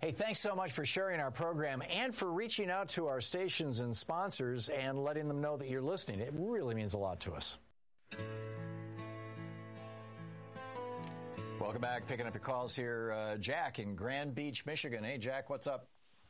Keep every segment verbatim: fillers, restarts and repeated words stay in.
Hey, thanks so much for sharing our program and for reaching out to our stations and sponsors and letting them know that you're listening. It really means a lot to us. Welcome back. Picking up your calls here. Uh, Jack in Grand Beach, Michigan. Hey, Jack, what's up?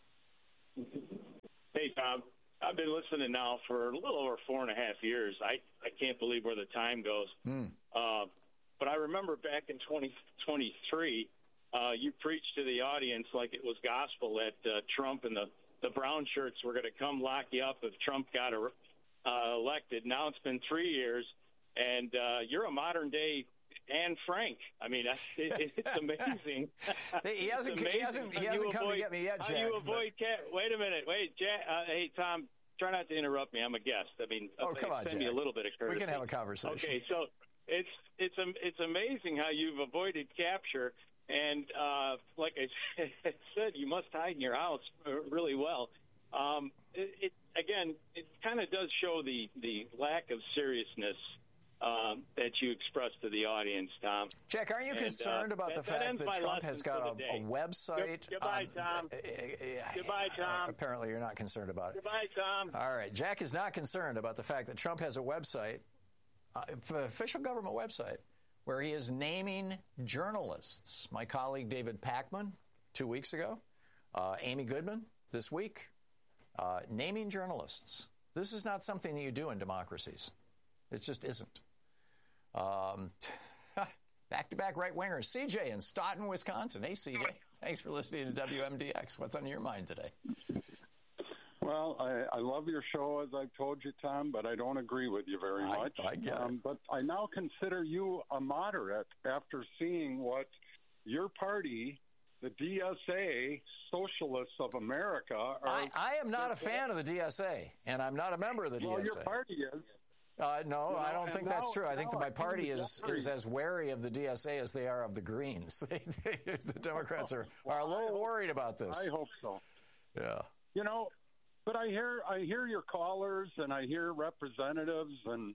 Hey, Tom. I've been listening now for a little over four and a half years. I, I can't believe where the time goes. Mm. Uh, but I remember back in twenty twenty-three, uh, you preached to the audience like it was gospel that uh, Trump and the, the brown shirts were going to come lock you up if Trump got uh, elected. Now it's been three years, and uh, you're a modern-day Anne Frank. I mean, it, it's amazing. he hasn't, amazing he hasn't, he hasn't come avoid, to get me yet, Jack. How you avoid cat? Wait a minute. Wait, Jack. Uh, hey, Tom, try not to interrupt me. I'm a guest. I mean, oh, come on, send Jack. me a little bit of courtesy. We can have a conversation. Okay, so it's it's it's amazing how you've avoided capture. And uh, like I said, you must hide in your house really well. Um, it, it again, it kind of does show the, the lack of seriousness um, that you expressed to the audience, Tom. Jack, aren't you and, concerned uh, about that, the fact that, that Trump has got a, a website? Good, goodbye, um, Tom. Uh, uh, goodbye, Tom. Uh, apparently, you're not concerned about it. Goodbye, Tom. All right, Jack is not concerned about the fact that Trump has a website, uh, official government website, where he is naming journalists. My colleague David Pakman, two weeks ago, uh, Amy Goodman this week, uh, naming journalists. This is not something that you do in democracies. It just isn't. Um, back-to-back right-wingers. C J in Stoughton, Wisconsin. Hey, C J. Thanks for listening to W M D X. What's on your mind today? Well, I, I love your show, as I've told you, Tom, but I don't agree with you very I, much. I get um, it. But I now consider you a moderate after seeing what your party, the D S A, Socialists of America, are. I, I am not a fan of the D S A, and I'm not a member of the well, D S A. Well, your party is. Uh, no, you know, I don't think now, that's true. I think that my party is, Jeffrey. is as wary of the D S A as they are of the Greens. The Democrats are, well, are a little hope, worried about this. I hope so. Yeah. You know, but I hear I hear your callers and I hear representatives and,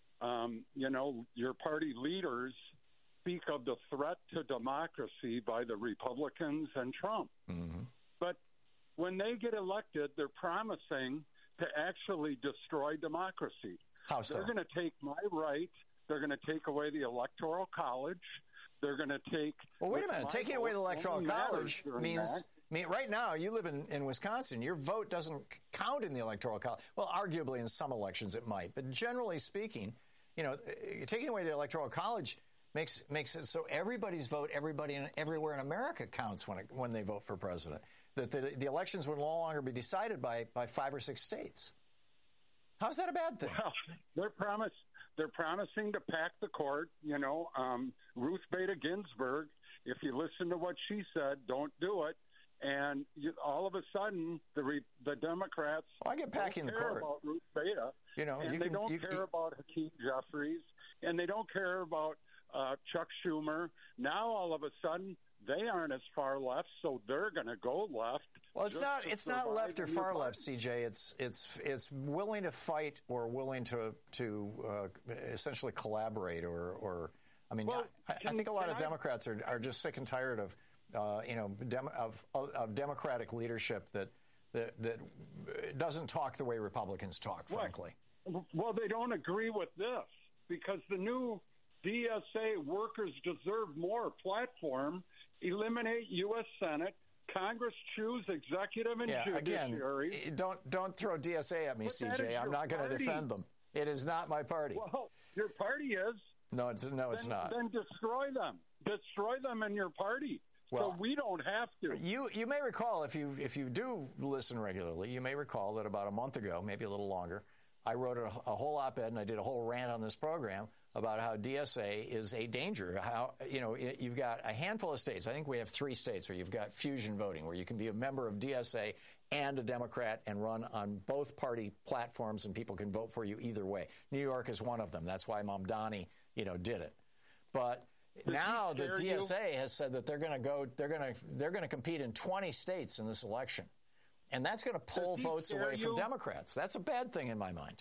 um, you know, your party leaders speak of the threat to democracy by the Republicans and Trump. Mm-hmm. But when they get elected, they're promising to actually destroy democracy. How so? They're going to take my right. They're going to take away the Electoral College. They're going to take... Well, wait a minute. Taking away the Electoral College means... That. I mean, right now, you live in, in Wisconsin. Your vote doesn't count in the Electoral College. Well, arguably in some elections it might. But generally speaking, you know, taking away the Electoral College makes makes it so everybody's vote, everybody in, everywhere in America counts when it, when they vote for president. That the, the elections would no longer be decided by, by five or six states. How's that a bad thing? Well, they're promise they're promising to pack the court. You know, um, Ruth Bader Ginsburg. If you listen to what she said, don't do it. And you, all of a sudden, the re, the Democrats well, I get packing don't the care court. about Ruth Bader. You know, and you they can, don't you, care you, about Hakeem Jeffries, and they don't care about uh, Chuck Schumer. Now, all of a sudden, they aren't as far left, so they're going to go left. Well, it's not it's not left or far left, C J. It's it's it's willing to fight or willing to to uh, essentially collaborate or or I mean, well, I, can, I think a lot of I, Democrats are are just sick and tired of uh, you know dem- of of Democratic leadership that that that doesn't talk the way Republicans talk. Frankly, well, well they don't agree with this because the new D S A Workers Deserve More platform eliminate U S Senate, Congress choose executive and yeah, judiciary. Again, don't don't throw D S A at me, but C J. I'm not going to defend them. It is not my party. Well, your party is. No, it's no, it's then, not. Then destroy them. Destroy them in your party. Well, so we don't have to. You you may recall if you if you do listen regularly, you may recall that about a month ago, maybe a little longer, I wrote a, a whole op-ed and I did a whole rant on this program about how D S A is a danger. How, you know, you've got a handful of states. I think we have three states where you've got fusion voting, where you can be a member of D S A and a Democrat and run on both party platforms, and people can vote for you either way. New York is one of them. That's why Mamdani, you know, did it. But now the D S A has said that they're going to go. They're going to they're going to compete in twenty states in this election, and that's going to pull votes away from Democrats. That's a bad thing in my mind.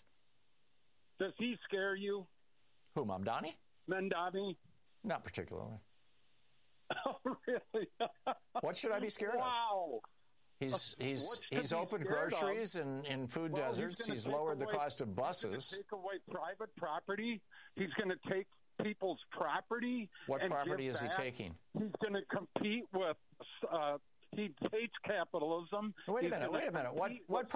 Does he scare you? Who, Mamdani? Mamdani? Not particularly. Oh, really? What What should I be scared wow. of? He's he's What's to he's be opened scared groceries in, in food Well, deserts. He's, He's gonna lowered the away, cost of buses. He's going to take away private property. He's going to take people's property. What and property give is he back. taking? He's going to compete with. Uh, he hates capitalism. Wait a He's minute. gonna Wait a minute. What compete what with